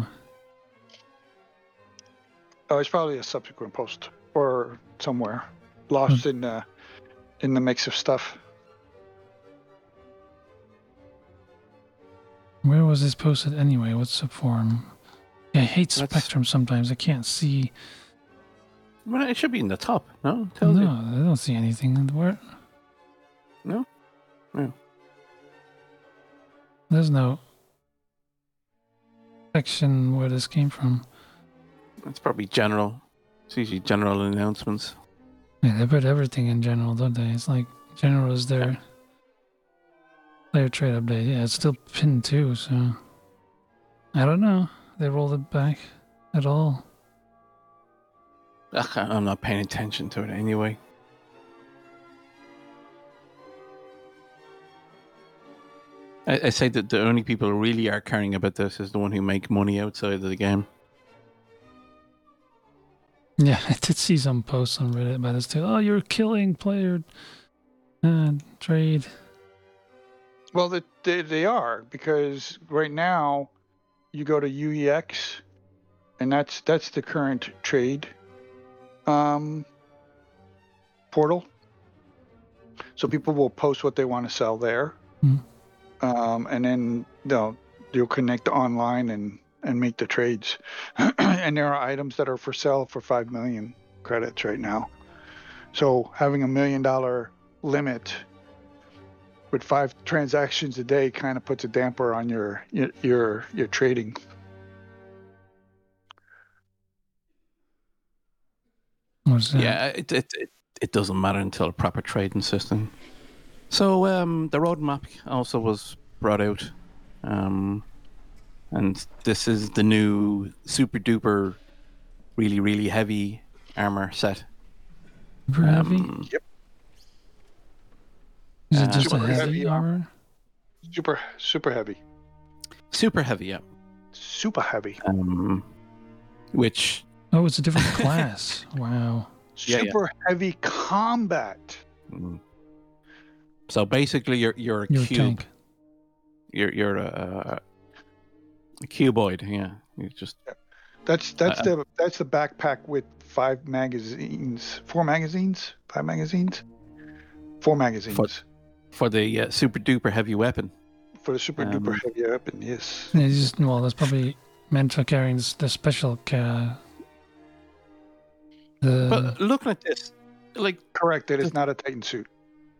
Oh, it's probably a subsequent post or somewhere lost in the in the mix of stuff. Where was this posted anyway? What's the forum? Yeah, I hate That's- Spectrum sometimes. I can't see. Well, it should be in the top. No, it tells No, you. I don't see anything. Where? No? No. There's no section where this came from. It's probably general. It's usually general announcements. Yeah, they put everything in general, don't they? It's like general is their player trade update. Yeah, it's still pinned too, so I don't know. They rolled it back at all. Ugh, I'm not paying attention to it anyway. I, I say that the only people who really are caring about this is the one who make money outside of the game. Yeah, I did see some posts on Reddit about this too. Oh, you're killing player uh, trade. Well, they, they they are, because right now you go to U E X, and that's that's the current trade um, portal. So people will post what they want to sell there, Hmm. um, and then they'll you'll connect online and and make the trades. And there are items that are for sale for five million credits right now. So having a million dollar limit with five transactions a day kind of puts a damper on your your your, your trading. What's that? Yeah, it, it it it doesn't matter until a proper trading system. So um, the roadmap also was brought out, um, and this is the new super duper, really really heavy armor set. Super heavy? Um, Is it uh, just a super heavy heavy armor? Super super heavy. super heavy, yeah. Super heavy. Um, which Oh, it's a different class. Wow. Yeah, yeah. Super heavy combat. mm. So basically, you're you're a Your cube. tank. You're you're a, a cuboid. Yeah, you just That's that's Uh, the that's the backpack with five magazines, four magazines, five magazines, four magazines for the uh, super duper heavy weapon. for the super duper Um, heavy weapon. Yes. Yeah, you just, well, that's probably meant for carrying this, the special ca- the But looking at this, like, Correct. It is not a Titan suit.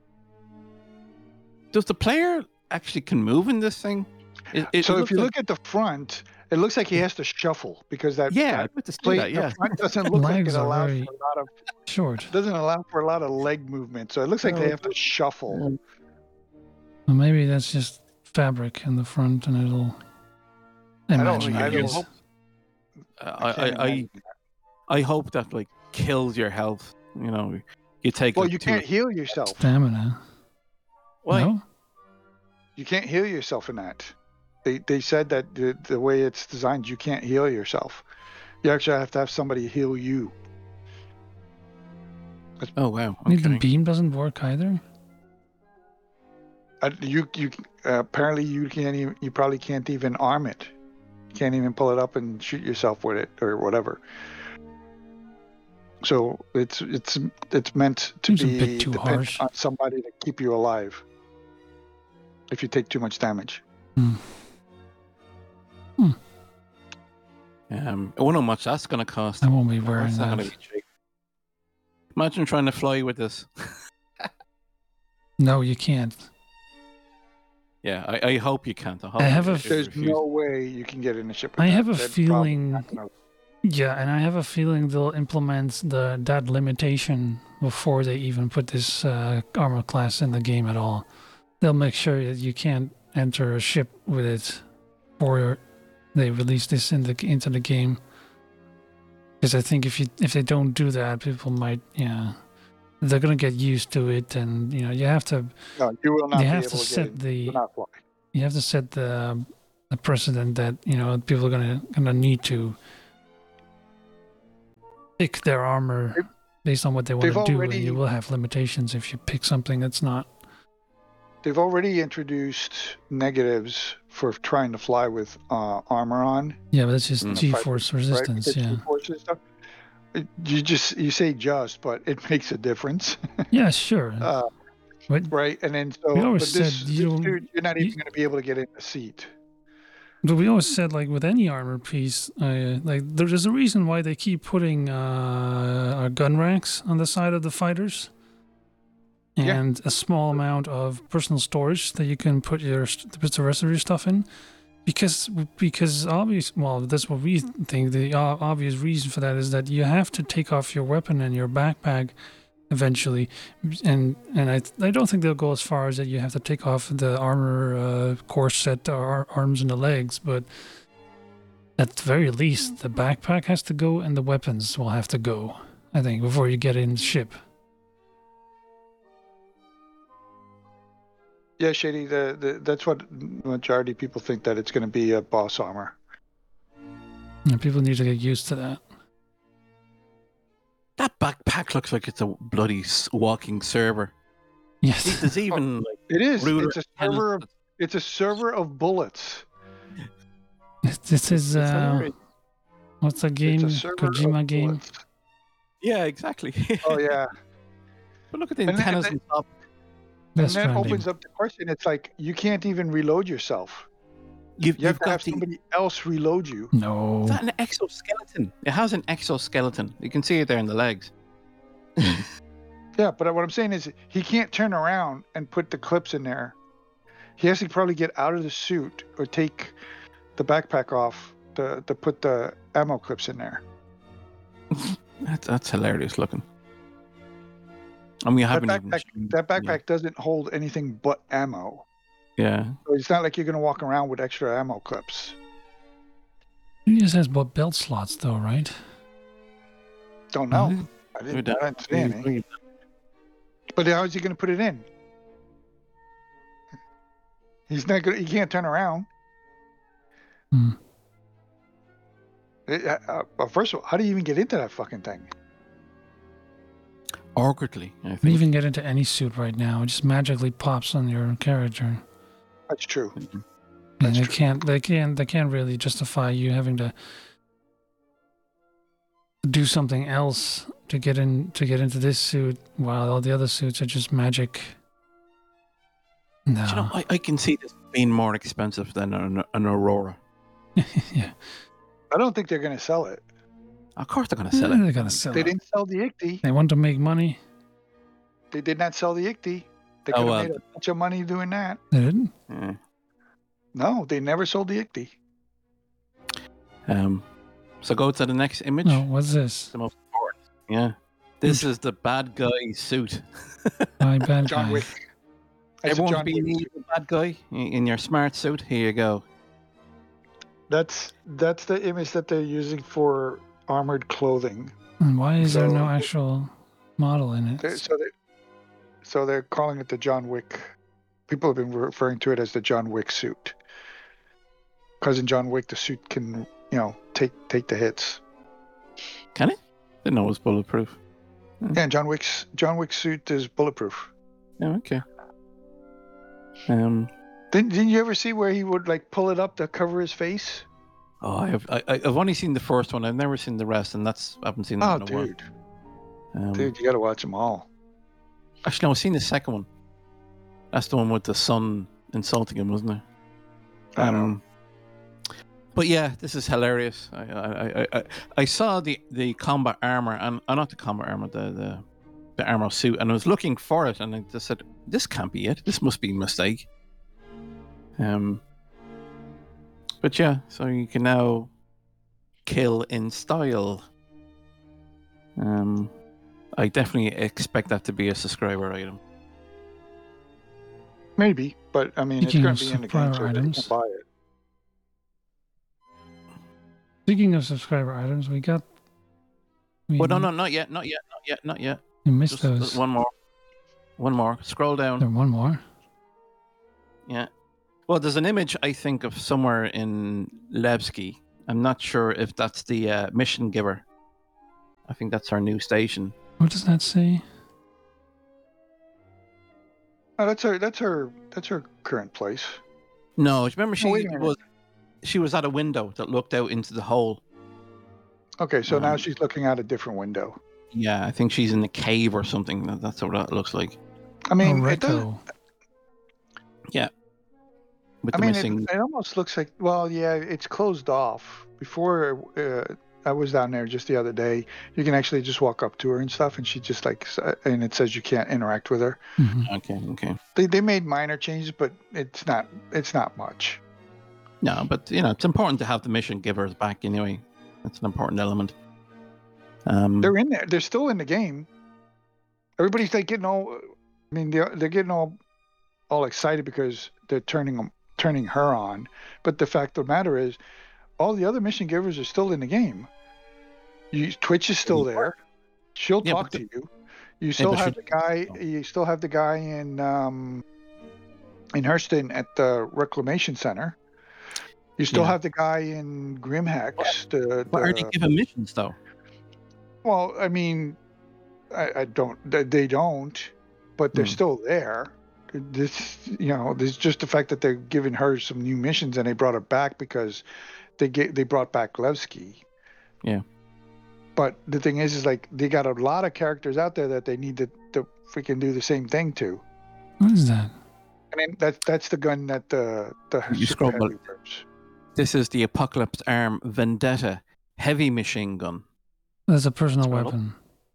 does the player actually can move in this thing? It, it So if looks you like- look at the front, it looks like he has to shuffle because that yeah, that I'd like to see plate that. in Yeah, the front doesn't look like Legs it are allows very- for a lot of short. doesn't allow for a lot of leg movement. So it looks like they have to shuffle. Well, maybe that's just fabric in the front, and it'll. I don't- Imagine I it don't- is. Uh, I, can't I, I, imagine that. I hope that like kills your health. You know, you take. Well, like, you two- can't heal yourself. Stamina. Why? No? You can't heal yourself in that. They they said that the, the way it's designed, you can't heal yourself. You actually have to have somebody heal you. Oh wow. Maybe the Okay. beam doesn't work either. Uh, you you uh, apparently you can't even you probably can't even arm it. You can't even pull it up and shoot yourself with it or whatever. So it's it's it's meant to Seems a be bit too dependent harsh. on somebody to keep you alive. If you take too much damage. Um, I wonder how much that's going to cost. I won't be wearing That's not that. going to be cheap. Imagine trying to fly with this. No, you can't. Yeah, I, I hope you can't. I, hope I have you- a- you There's refuse. no way you can get in a ship. with I that. have a That's probably feeling- not gonna- Yeah, and I have a feeling they'll implement the that limitation before they even put this uh, armor class in the game at all. They'll make sure that you can't enter a ship with it, or they release this in the into the game. Because I think if you if they don't do that, people might yeah, they're gonna get used to it, and you know you have to No, you will not you be have able to to set get in. the You will not fly. you have to set the the precedent that you know people are gonna gonna need to pick their armor They've- based on what they want they've to do, and already- you will have limitations if you pick something that's not. They've already introduced negatives for trying to fly with uh, armor on, Yeah, but that's just Mm. G-force right? resistance. It's Yeah, G-force and stuff. It- You just you say just, but it makes a difference, yeah, sure. uh, But right? And then so, We always but this, said you this don't- dude, you're not you- even going to be able to get in the seat. But we always said, like with any armor piece, uh, like there's a reason why they keep putting uh, uh, gun racks on the side of the fighters, Yeah. and a small amount of personal storage that you can put your st- put the rest of your stuff in, because because obvious. Well, that's what we think. The o- obvious reason for that is that you have to take off your weapon and your backpack eventually, and and I I don't think they'll go as far as that you have to take off the armor uh, corset or arms and the legs, but at the very least the backpack has to go and the weapons will have to go, I think, before you get in the ship. Yeah, Shady. The, the that's what majority of people think, that it's going to be a boss armor. And people need to get used to that. That backpack looks like it's a bloody s- walking server. Yes. There's even like It is. ruler It's a server of it's a server of bullets. This is It's uh, hilarious. what's the It's game? a server Kojima of game. bullets. Yeah, exactly. Oh yeah. But look at the And then- antennas and on top. And Death that Stranding. opens up the question. It's like you can't even reload yourself. You've, You have you've to got have the. somebody else reload you. No. Is that an exoskeleton? It has an exoskeleton. You can see it there in the legs. Yeah, but what I'm saying is he can't turn around and put the clips in there. He has to probably get out of the suit or take the backpack off to, to put the ammo clips in there. That's, that's hilarious looking. And we That haven't even. backpack, seen- that backpack doesn't hold anything but ammo. Yeah. So it's not like you're going to walk around with extra ammo clips. It just has bo- belt slots, though, right? Don't know. Mhm. I Who didn't, I does? didn't see any. But how is he going to put it in? He's not going. He can't turn around. Hmm. It- uh, uh, well, first of all, how do you even get into that fucking thing? Awkwardly, I You can think. even get into any suit right now. It just magically pops on your character. That's true. And That's they true. can't they can't they can't really justify you having to do something else to get in to get into this suit while all the other suits are just magic. No. Do you know, I, I can see this being more expensive than an, an Aurora. Yeah. I don't think they're going to sell it. Of course they're going to sell it. They're gonna sell They it. didn't sell the Ichty. They want to make money. They did not sell the Ichty. They Oh, could have well. made a bunch of money doing that. They didn't. Yeah. No, they never sold the Ichty. Um, so go to the next image. No, what's this? The most important. Yeah. This is the bad guy suit. My bad John guy. Wick. That's a Everyone's John being Wick. the bad guy in in your smart suit. Here you go. That's that's the image that they're using for armored clothing. And why is there So- no actual model in They're- it? so they so they're calling it the John Wick. People have been referring to it as the John Wick suit. Because in John Wick, the suit can, you know, take take the hits. Can it? Didn't know it was bulletproof. Yeah, and John Wick's John Wick's suit is bulletproof. Yeah, okay. Um. Didn't, didn't you ever see where he would like pull it up to cover his face? Oh, I have. I, I- I've only seen the first one. I've never seen the rest, and that's I haven't seen that Oh, in a while. dude, Um, dude, you got to watch them all. Actually, no, I've seen the second one. That's the one with the son insulting him, wasn't it? I know. Um, but yeah, this is hilarious. I I, I, I, I saw the, the combat armor and uh, not the combat armor, the, the the armor suit, and I was looking for it, and I just said, "This can't be it. This must be a mistake." Um. But yeah, so you can now kill in style. Um, I definitely expect that to be a subscriber item. Maybe, but I mean, Speaking it's of going to be in the game, so supplier they can items. buy it. Speaking of subscriber items, we got We, Well, no, no, not yet, not yet, not yet, not yet. We missed Just, those. just one more. One more. Scroll down. There, one more. Yeah. Well, there's an image, I think, of somewhere in Levski. I'm not sure if that's the uh, mission giver. I think that's our new station. What does that say? Oh, that's her. That's her. That's her current place. No, remember she Oh, wait a minute. was she was at a window that looked out into the hole. Okay, so now Um, she's looking out a different window. Yeah, I think she's in a cave or something. That- That's what that looks like. I mean, oh, it does. Recco. With I the mean, missing. it, it almost looks like. Well, yeah, it's closed off. Before uh, I was down there just the other day, you can actually just walk up to her and stuff, and she just like, s- uh, and it says you can't interact with her. Mhm. Okay, okay. They they made minor changes, but it's not it's not much. No, but you know, it's important to have the mission givers back anyway. That's an important element. Um, They're in there. They're still in the game. Everybody's like getting all. I mean, they're they're getting all all excited because they're turning them turning her on. But the fact of the matter is, all the other mission givers are still in the game. You, Twitch is still there. She'll Yeah, talk but the- to you. You still but have she- the guy. You still have the guy in um, in Hurston at the reclamation center. You still Yeah. have the guy in Grimhex. The, Why are they the giving missions though? well, I mean, I, I don't. they- They don't, but they're Hmm. still there. This, you know, there's just the fact that they're giving her some new missions, and they brought her back because they get they brought back Levski. Yeah. But the thing is, is like they got a lot of characters out there that they need to, to freaking do the same thing to. What is that? I mean, that's that's the gun that the the You super scroll heavy wears. This is the Apocalypse Arm Vendetta heavy machine gun. That's a personal Scroll up. weapon.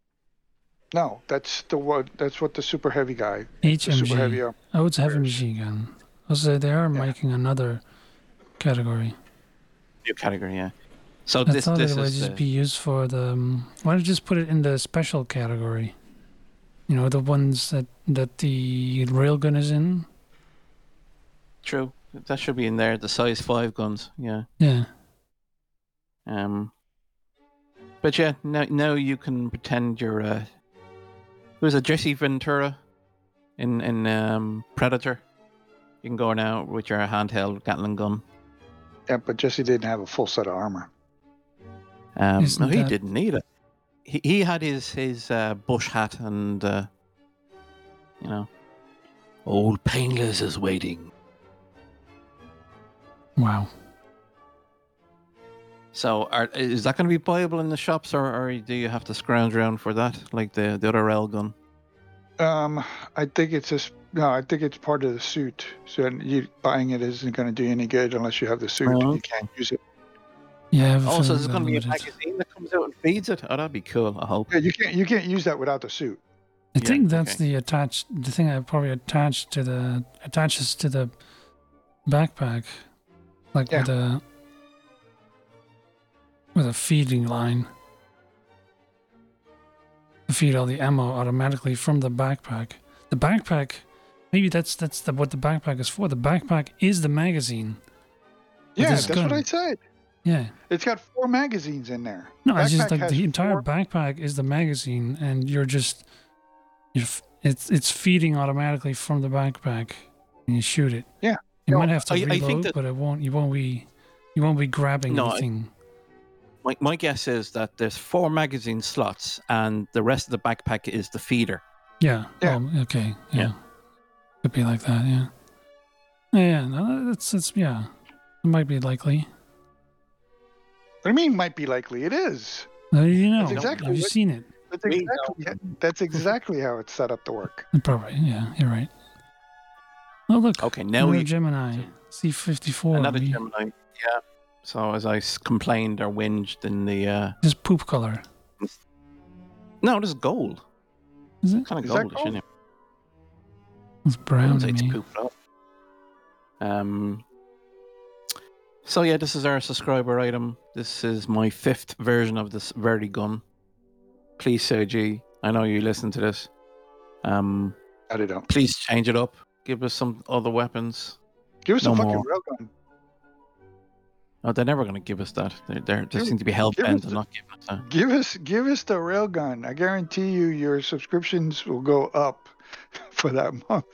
No, that's the what that's what the super heavy guy. The super heavy H M G. arm. Oh, it's a heavy Yes. machine gun. Also, they are Yeah. making another category. New category, yeah. So I this thought this it would is just the- be used for the. Um, why don't you just put it in the special category? You know, the ones that that the railgun is in. true. That should be in there. The size five guns, yeah. Yeah. Um. But yeah, now now you can pretend you're uh who's a Jesse Ventura in in um Predator. You can go now with your handheld Gatling gun. Yeah, but Jesse didn't have a full set of armor. Um, Isn't no, he that- didn't need it. He he had his his uh, bush hat and uh, you know, old Painless is waiting. Wow. So, are, is that going to be buyable in the shops, or, or do you have to scrounge around for that, like the the other rail gun? Um, I think it's just no. I think it's part of the suit. So you buying it isn't going to do you any good unless you have the suit. Oh, You can't use it. Yeah. I have a Also, feeling there's they're going to be a limited. magazine that comes out and feeds it. Oh, that'd be cool. I hope. Yeah, you can't. You can't use that without the suit. I Yeah, think that's okay. the attached. The thing I probably attached to the attaches to the backpack, like Yeah. with a with a feeding line to feed all the ammo automatically from the backpack. The backpack, maybe that's that's the, what the backpack is for. The backpack is the magazine. With Yeah, this that's what gun. I said. Yeah. It's got four magazines in there. No, it's just Backpack like has the entire four- backpack is the magazine, and you're just you're f- it's it's feeding automatically from the backpack, and you shoot it. Yeah. You No, might have to I- I reload, think that- but it won't. You won't be you won't be grabbing No, I- anything. My my guess is that there's four magazine slots, and the rest of the backpack is the feeder. Yeah. Yeah. Well, okay. Yeah. Yeah. Could be like that. Yeah. Yeah. yeah, No, that's that's yeah. It might be likely. What do you mean? Might be likely. It is. Uh, you know, That's exactly have you what- seen it? That's We exactly. That's exactly how it's set up to work. Probably. Yeah. You're right. Oh look. Okay, now another we Gemini C fifty-four. another we- Gemini. Yeah. So as I s- complained or whinged in the uh Just poop color. no, this is gold. Is it? Kind of Is that goldish, gold? isn't it? It's I brown wouldn't to say it's me. pooped up. Um. So yeah, this is our subscriber item. This is my fifth version of this very gun. Please, Sergi, I know you listen to this. Um, I don't know. please change it up. Give us some other weapons. Give us No a fucking more. railgun. Oh, they're never going to give us that. They're, they're, they Give- seem to be hell give bent us on the- not giving us that. Give us give us the railgun. I guarantee you your subscriptions will go up for that month.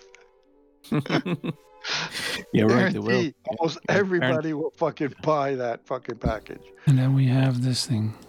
Yeah, right. They will. Guarantee almost Yeah, everybody will fucking buy that fucking package. And then we have this thing.